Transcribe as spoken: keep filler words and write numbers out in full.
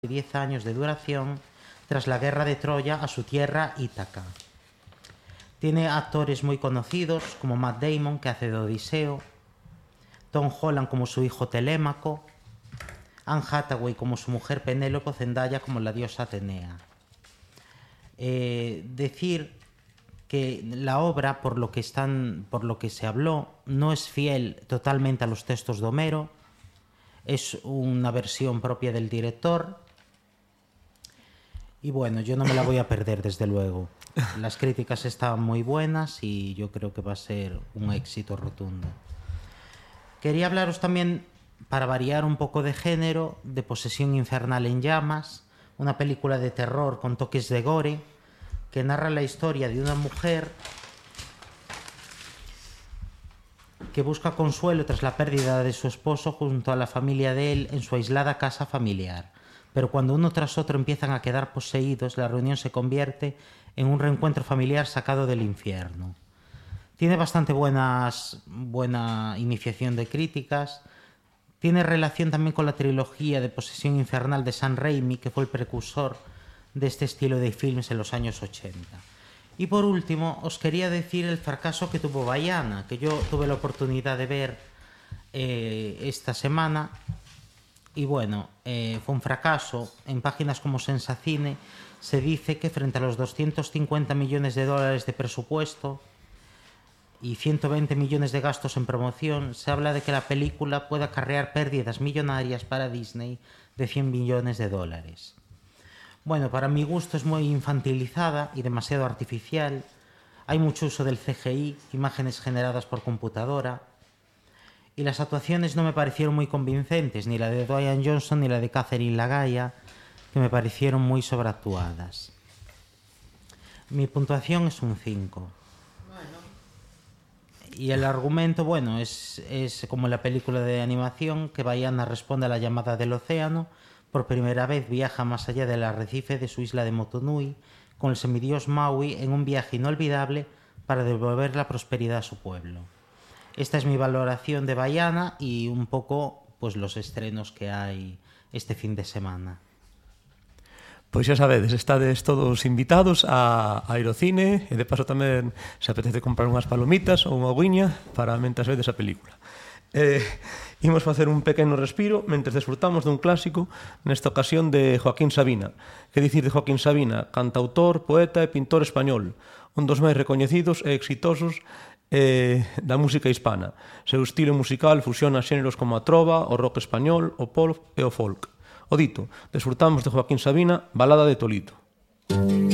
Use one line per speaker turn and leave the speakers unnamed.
diez años de duración tras la guerra de Troya a su tierra Ítaca. Tiene actores muy conocidos como Matt Damon, que hace de Odiseo, Tom Holland como su hijo Telémaco, Anne Hathaway como su mujer Penélope, Zendaya como la diosa Atenea. Eh, decir que la obra, por lo que, están, por lo que se habló, no es fiel totalmente a los textos de Homero, es una versión propia del director. Y bueno, yo no me la voy a perder, desde luego. Las críticas estaban muy buenas y yo creo que va a ser un éxito rotundo. Quería hablaros también, para variar un poco de género, de Posesión infernal en llamas, una película de terror con toques de gore, que narra la historia de una mujer que busca consuelo tras la pérdida de su esposo junto a la familia de él en su aislada casa familiar. Pero cuando uno tras otro empiezan a quedar poseídos, la reunión se convierte en un reencuentro familiar sacado del infierno. Tiene bastante buenas, buena iniciación de críticas. Tiene relación también con la trilogía de Posesión infernal de Sam Raimi, que fue el precursor de este estilo de films en los años ochenta. Y por último, os quería decir el fracaso que tuvo Vaiana, que yo tuve la oportunidad de ver eh, esta semana. Y bueno, eh, fue un fracaso. En páginas como Sensacine se dice que frente a los doscientos cincuenta millones de dólares de presupuesto y ciento veinte millones de gastos en promoción, se habla de que la película puede acarrear pérdidas millonarias para Disney de cien millones de dólares. Bueno, para mi gusto es muy infantilizada y demasiado artificial. Hay mucho uso del C G I, imágenes generadas por computadora. Y las actuaciones no me parecieron muy convincentes, ni la de Dwayne Johnson ni la de Catherine Lagaya, que me parecieron muy sobreactuadas. Mi puntuación es un cinco. Bueno. Y el argumento, bueno, es, es como la película de animación, que Vaiana responde a la llamada del océano. Por primera vez viaja más allá del arrecife de su isla de Motunui con el semidios Maui en un viaje inolvidable para devolver la prosperidad a su pueblo. Esta es mi valoración de Vaiana y un poco pues los estrenos que hai este fin de semana.
Pois xa sabedes, estades todos invitados a, a ir ao cine e de paso tamén se apetece comprar unhas palomitas ou unha guiña para mentres vedes a película. Eh, imos facer un pequeno respiro mentres desfrutamos dun clásico, nesta ocasión de Joaquín Sabina. Que dicir de Joaquín Sabina? Cantautor, poeta e pintor español, un dos máis recoñecidos e exitosos eh, da música hispana. Seu estilo musical fusiona xéneros como a trova, o rock español, o pop e o folk. O dito, desfrutamos de Joaquín Sabina, Balada de Tolito.